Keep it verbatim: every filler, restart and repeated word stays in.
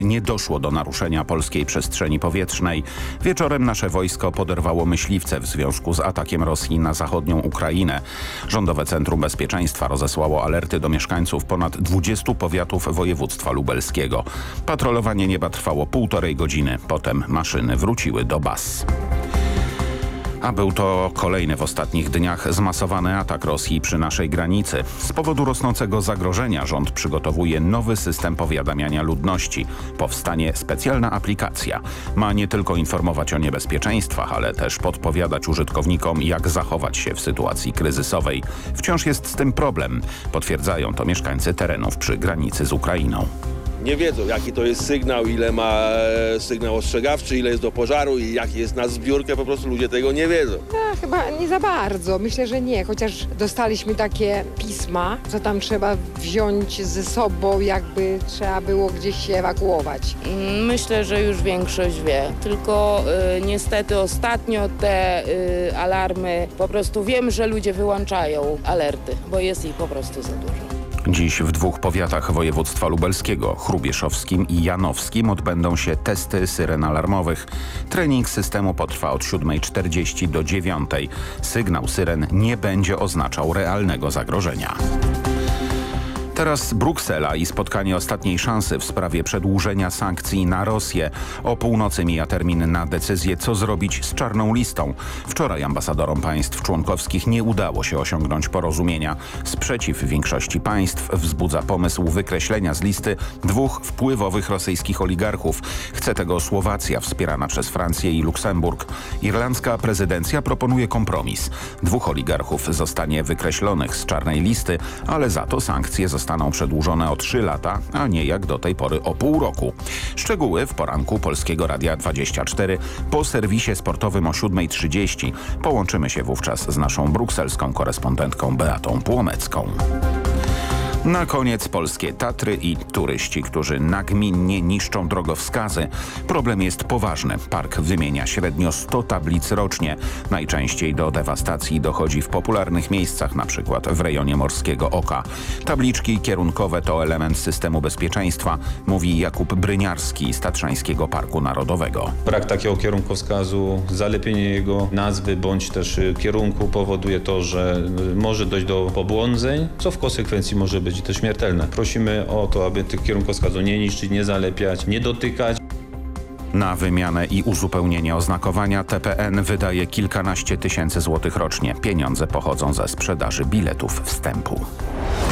Nie doszło do naruszenia polskiej przestrzeni powietrznej. Wieczorem nasze wojsko poderwało myśliwce w związku z atakiem Rosji na zachodnią Ukrainę. Rządowe Centrum Bezpieczeństwa rozesłało alerty do mieszkańców ponad dwudziestu powiatów województwa lubelskiego. Patrolowanie nieba trwało półtorej godziny. Potem maszyny wróciły do baz. A był to kolejny w ostatnich dniach zmasowany atak Rosji przy naszej granicy. Z powodu rosnącego zagrożenia rząd przygotowuje nowy system powiadamiania ludności. Powstanie specjalna aplikacja. Ma nie tylko informować o niebezpieczeństwach, ale też podpowiadać użytkownikom, jak zachować się w sytuacji kryzysowej. Wciąż jest z tym problem. Potwierdzają to mieszkańcy terenów przy granicy z Ukrainą. Nie wiedzą, jaki to jest sygnał, ile ma sygnał ostrzegawczy, ile jest do pożaru i jaki jest na zbiórkę, po prostu ludzie tego nie wiedzą. No, chyba nie za bardzo, myślę, że nie, chociaż dostaliśmy takie pisma, co tam trzeba wziąć ze sobą, jakby trzeba było gdzieś się ewakuować. Myślę, że już większość wie, tylko y, niestety ostatnio te y, alarmy, po prostu wiem, że ludzie wyłączają alerty, bo jest ich po prostu za dużo. Dziś w dwóch powiatach województwa lubelskiego, chrubieszowskim i janowskim, odbędą się testy syren alarmowych. Trening systemu potrwa od siódmej czterdzieści do dziewiątej. Sygnał syren nie będzie oznaczał realnego zagrożenia. Teraz Bruksela i spotkanie ostatniej szansy w sprawie przedłużenia sankcji na Rosję. O północy mija termin na decyzję, co zrobić z czarną listą. Wczoraj ambasadorom państw członkowskich nie udało się osiągnąć porozumienia. Sprzeciw większości państw wzbudza pomysł wykreślenia z listy dwóch wpływowych rosyjskich oligarchów. Chce tego Słowacja, wspierana przez Francję i Luksemburg. Irlandzka prezydencja proponuje kompromis. Dwóch oligarchów zostanie wykreślonych z czarnej listy, ale za to sankcje zostaną Zostaną przedłużone o trzy lata, a nie jak do tej pory o pół roku. Szczegóły w poranku Polskiego Radia dwadzieścia cztery po serwisie sportowym o siódmej trzydzieści. Połączymy się wówczas z naszą brukselską korespondentką Beatą Płomecką. Na koniec polskie Tatry i turyści, którzy nagminnie niszczą drogowskazy. Problem jest poważny. Park wymienia średnio sto tablic rocznie. Najczęściej do dewastacji dochodzi w popularnych miejscach, na przykład w rejonie Morskiego Oka. Tabliczki kierunkowe to element systemu bezpieczeństwa, mówi Jakub Bryniarski z Tatrzańskiego Parku Narodowego. Brak takiego kierunkowskazu, zalepienie jego nazwy bądź też kierunku powoduje to, że może dojść do pobłądzeń, co w konsekwencji może być i to śmiertelne. Prosimy o to, aby tych kierunkowskazów nie niszczyć, nie zalepiać, nie dotykać. Na wymianę i uzupełnienie oznakowania T P N wydaje kilkanaście tysięcy złotych rocznie. Pieniądze pochodzą ze sprzedaży biletów wstępu.